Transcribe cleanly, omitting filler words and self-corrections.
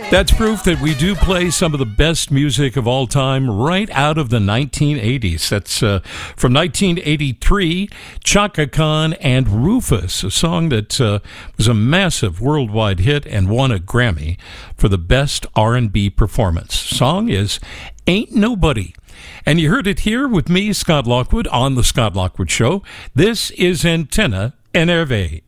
That's proof that we do play some of the best music of all time right out of the 1980s. That's from 1983, Chaka Khan and Rufus, a song that was a massive worldwide hit and won a Grammy for the best R&B performance. Song is Ain't Nobody. And you heard it here with me, Scott Lockwood, on The Scott Lockwood Show. This is Antenna NRV.